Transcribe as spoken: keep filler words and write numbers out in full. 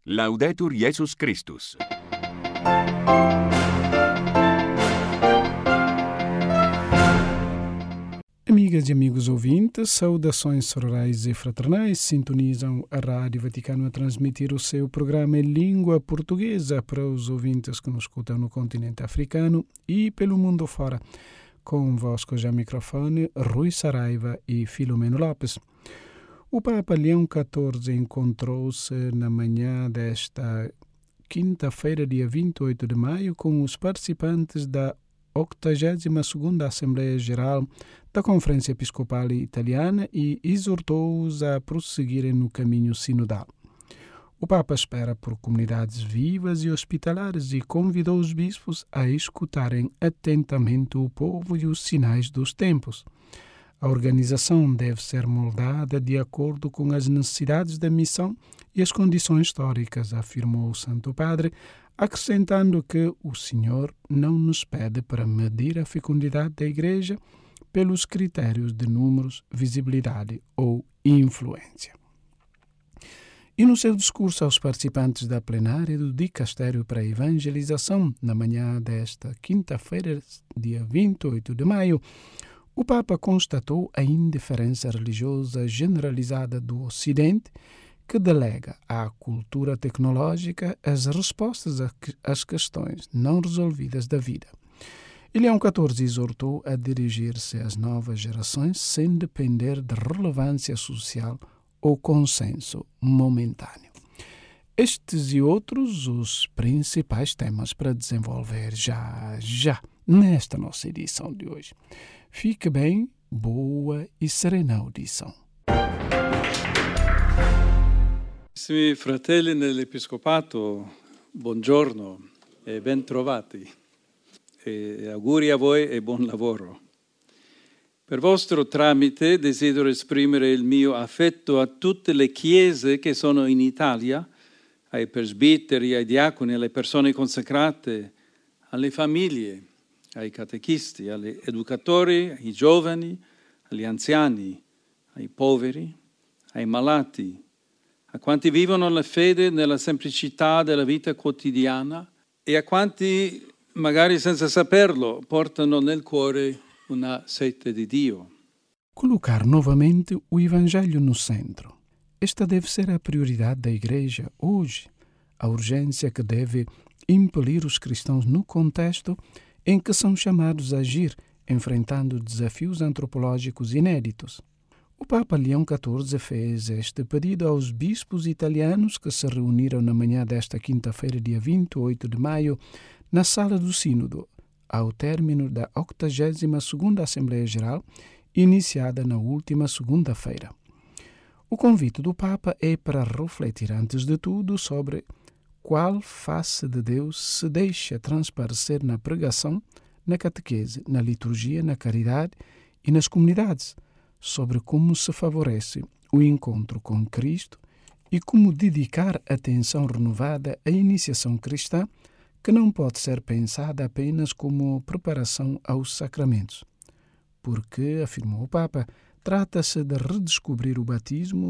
Laudetur Jesus Christus. Amigas e amigos ouvintes, saudações sororais e fraternais, sintonizam a Rádio Vaticano a transmitir o seu programa em língua portuguesa para os ouvintes que nos escutam no continente africano e pelo mundo fora. Convosco já microfone, Rui Saraiva e Filomeno Lopes. O Papa Leão catorze encontrou-se na manhã desta quinta-feira, dia vinte e oito de maio, com os participantes da octagésima segunda Assembleia Geral da Conferência Episcopal Italiana e exortou-os a prosseguirem no caminho sinodal. O Papa espera por comunidades vivas e hospitalares e convidou os bispos a escutarem atentamente o povo e os sinais dos tempos. A organização deve ser moldada de acordo com as necessidades da missão e as condições históricas, afirmou o Santo Padre, acrescentando que o Senhor não nos pede para medir a fecundidade da Igreja pelos critérios de números, visibilidade ou influência. E no seu discurso aos participantes da plenária do Dicastério para a Evangelização, na manhã desta quinta-feira, dia vinte e oito de maio, o Papa constatou a indiferença religiosa generalizada do Ocidente, que delega à cultura tecnológica as respostas às questões não resolvidas da vida. E Leão catorze exortou a dirigir-se às novas gerações sem depender de relevância social ou consenso momentâneo. Estes e outros os principais temas para desenvolver já, já, nesta nossa edição de hoje. Fique bem, boa e serena audição. Carissimi fratelli nell'Episcopato, buongiorno e ben trovati. E auguri a voi e buon lavoro. Per vostro tramite desidero esprimere il mio affetto a tutte le chiese che sono in Italia, ai presbiteri, ai diaconi, alle persone consacrate, alle famiglie, ai catechisti, agli educatori, ai giovani, agli anziani, ai poveri, ai malati, a quanti vivono la fede nella semplicità della vita quotidiana e a quanti, magari senza saperlo, portano nel cuore una sete di Dio. Colocar novamente o Evangelho no centro. Esta deve ser a prioridade da Igreja hoje, a urgência que deve impelir os cristãos no contexto em que são chamados a agir, enfrentando desafios antropológicos inéditos. O Papa Leão catorze fez este pedido aos bispos italianos que se reuniram na manhã desta quinta-feira, dia vinte e oito de maio, na Sala do Sínodo, ao término da octagésima segunda Assembleia Geral, iniciada na última segunda-feira. O convite do Papa é para refletir, antes de tudo, sobre qual face de Deus se deixa transparecer na pregação, na catequese, na liturgia, na caridade e nas comunidades, sobre como se favorece o encontro com Cristo e como dedicar atenção renovada à iniciação cristã, que não pode ser pensada apenas como preparação aos sacramentos. Porque, afirmou o Papa, trata-se de redescobrir o batismo